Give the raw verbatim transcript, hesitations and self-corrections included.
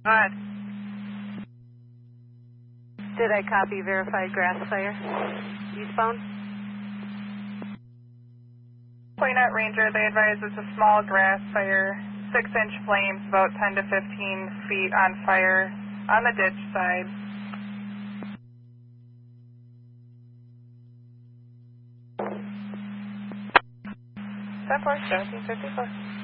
Good. Did I copy verified grass fire? Eastbound? Poignant Ranger, they advise it's a small grass fire, six inch flames, about ten to fifteen feet on fire on the ditch side. ten four, seventeen fifty-four.